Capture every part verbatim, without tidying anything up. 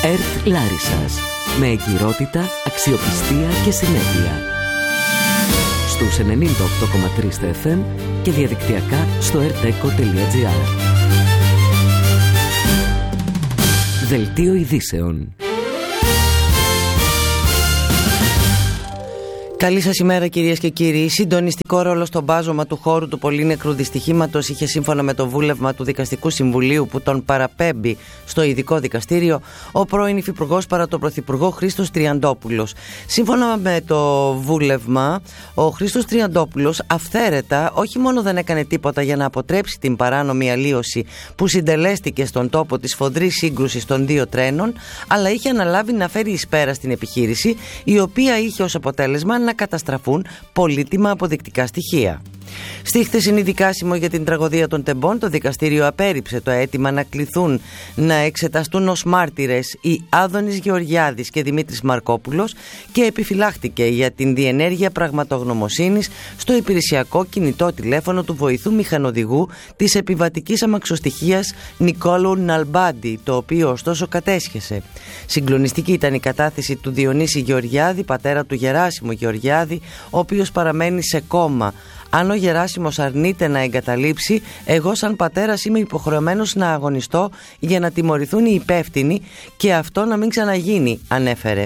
ΕΡΤ Λάρισσας. Με εγκυρότητα, αξιοπιστία και συνέπεια. Στους ενενήντα οκτώ κόμμα τρία στα εφ εμ και διαδικτυακά στο ερτέκο τελεία τζι άρ. Δελτίο ειδήσεων. Καλή σας ημέρα, κυρίες και κύριοι. Συντονιστικό ρόλο στο μπάζωμα του χώρου του πολύνεκρου δυστυχήματος είχε, σύμφωνα με το βούλευμα του Δικαστικού Συμβουλίου που τον παραπέμπει στο ειδικό δικαστήριο, ο πρώην υφυπουργός παρά τον πρωθυπουργό Χρήστος Τριαντόπουλος. Σύμφωνα με το βούλευμα, ο Χρήστος Τριαντόπουλος αυθαίρετα όχι μόνο δεν έκανε τίποτα για να αποτρέψει την παράνομη αλλίωση που συντελέστηκε στον τόπο της σφοδρής σύγκρουσης των δύο τρένων, αλλά είχε αναλάβει να φέρει εις πέρα στην επιχείρηση, η οποία είχε ως αποτέλεσμα να καταστραφούν πολύτιμα αποδεικτικά στοιχεία. Στη χθεσινή δικάσιμο για την τραγωδία των Τεμπών, το δικαστήριο απέρριψε το αίτημα να κληθούν να εξεταστούν ως μάρτυρες οι Άδωνης Γεωργιάδης και Δημήτρης Μαρκόπουλος και επιφυλάχτηκε για την διενέργεια πραγματογνωμοσύνης στο υπηρεσιακό κινητό τηλέφωνο του βοηθού μηχανοδηγού της επιβατικής αμαξοστοιχείας Νικόλου Ναλμπάντη, το οποίο ωστόσο κατέσχεσε. Συγκλονιστική ήταν η κατάθεση του Διονύση Γεωργιάδη, πατέρα του Γεράσιμου Γεωργιάδη, ο οποίος παραμένει σε κόμμα. Αν ο Γεράσιμος αρνείται να εγκαταλείψει, εγώ σαν πατέρας είμαι υποχρεωμένος να αγωνιστώ για να τιμωρηθούν οι υπεύθυνοι και αυτό να μην ξαναγίνει, ανέφερε.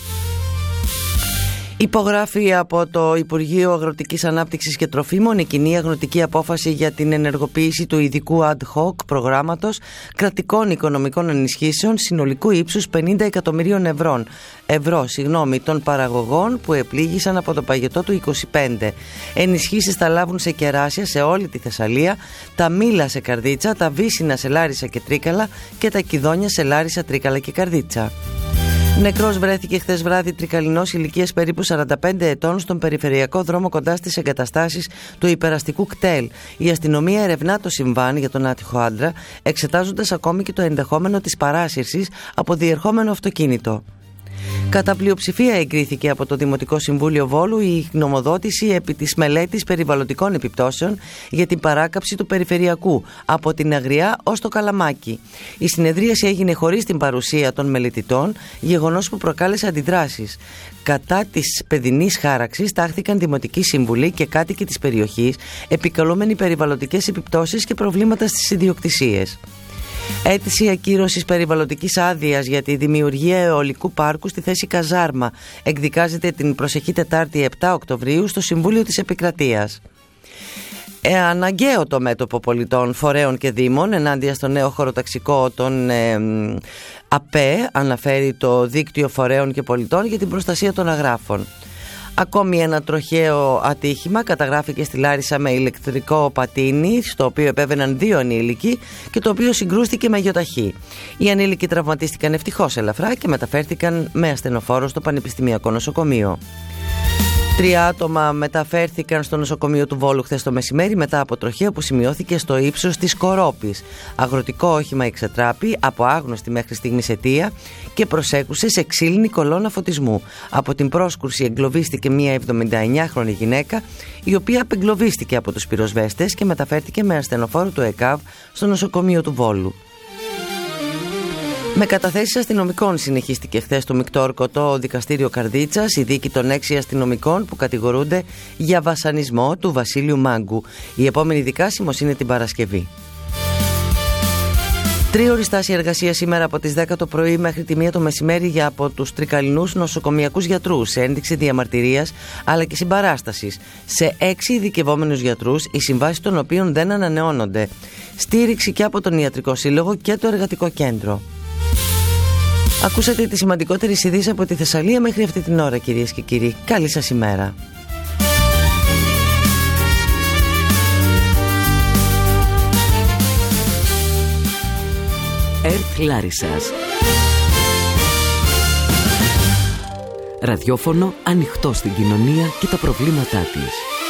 Υπογράφει από το Υπουργείο Αγροτικής Ανάπτυξης και Τροφίμων η κοινή αγροτική απόφαση για την ενεργοποίηση του ειδικού ad hoc προγράμματος κρατικών οικονομικών ενισχύσεων συνολικού ύψους πενήντα εκατομμυρίων ευρώ, ευρώ συγγνώμη, των παραγωγών που επλήγησαν από το παγετό του είκοσι πέντε. Ενισχύσεις θα λάβουν σε κεράσια σε όλη τη Θεσσαλία, τα μήλα σε Καρδίτσα, τα βύσσινα σε Λάρισα και Τρίκαλα και τα κιδόνια σε Λάρισα, Τρίκαλα και Καρδίτσα. Νεκρός βρέθηκε χθες βράδυ τρικαλινός ηλικίας περίπου σαράντα πέντε ετών στον περιφερειακό δρόμο κοντά στις εγκαταστάσεις του υπεραστικού κτέλ. Η αστυνομία ερευνά το συμβάν για τον άτυχο άντρα, εξετάζοντας ακόμη και το ενδεχόμενο της παράσυρσης από διερχόμενο αυτοκίνητο. Κατά πλειοψηφία εγκρίθηκε από το Δημοτικό Συμβούλιο Βόλου η γνωμοδότηση επί της μελέτης περιβαλλοντικών επιπτώσεων για την παράκαψη του περιφερειακού από την Αγριά ως το Καλαμάκι. Η συνεδρίαση έγινε χωρίς την παρουσία των μελετητών, γεγονός που προκάλεσε αντιδράσεις. Κατά της παιδινής χάραξης τάχθηκαν δημοτικοί σύμβουλοι και κάτοικοι της περιοχής, επικαλούμενοι περιβαλλοντικές επιπτώσεις και προβλήματα στις ιδιοκτησίες. Αίτηση ακύρωσης περιβαλλοντικής άδειας για τη δημιουργία αιωλικού πάρκου στη θέση Καζάρμα εκδικάζεται την προσεχή Τετάρτη επτά Οκτωβρίου στο Συμβούλιο της Επικρατείας. Ε, αναγκαίο το μέτωπο πολιτών, φορέων και δήμων ενάντια στο νέο χωροταξικό των ε, ΑΠΕ, αναφέρει το Δίκτυο Φορέων και Πολιτών για την Προστασία των Αγράφων. Ακόμη ένα τροχαίο ατύχημα καταγράφηκε στη Λάρισα με ηλεκτρικό πατίνι, στο οποίο επέβαιναν δύο ανήλικοι και το οποίο συγκρούστηκε με γιοταχή. Οι ανήλικοι τραυματίστηκαν ευτυχώς ελαφρά και μεταφέρθηκαν με ασθενοφόρο στο Πανεπιστημιακό Νοσοκομείο. Τρία άτομα μεταφέρθηκαν στο νοσοκομείο του Βόλου χθες το μεσημέρι μετά από τροχαίο που σημειώθηκε στο ύψος της Κορόπης. Αγροτικό όχημα εξετράπη από άγνωστη μέχρι στιγμής αιτία και προσέκουσε σε ξύλινη κολόνα φωτισμού. Από την πρόσκρουση εγκλωβίστηκε μια εβδομηνταεννιάχρονη γυναίκα, η οποία απεγκλωβίστηκε από τους πυροσβέστες και μεταφέρθηκε με ασθενοφόρο του ΕΚΑΒ στο νοσοκομείο του Βόλου. Με καταθέσεις αστυνομικών συνεχίστηκε χθες το μεικτόρκωτο δικαστήριο Καρδίτσας η δίκη των έξι αστυνομικών που κατηγορούνται για βασανισμό του Βασίλειου Μάγκου. Η επόμενη δικάσιμος είναι την Παρασκευή. Τρίωρη στάση εργασίας σήμερα από τις δέκα το πρωί μέχρι τη μία το μεσημέρι για από τους τρικαλινούς νοσοκομιακούς γιατρούς σε ένδειξη διαμαρτυρίας αλλά και συμπαράστασης σε έξι ειδικευόμενους γιατρούς, οι συμβάσεις των οποίων δεν ανανεώνονται. Στήριξη και από τον Ιατρικό Σύλλογο και το Εργατικό Κέντρο. Ακούσατε τις σημαντικότερες ειδήσεις από τη Θεσσαλία μέχρι αυτή την ώρα, κυρίες και κύριοι. Καλή σας ημέρα. ΕΡΤ Λάρισσας. Ραδιόφωνο ανοιχτό στην κοινωνία και τα προβλήματά της.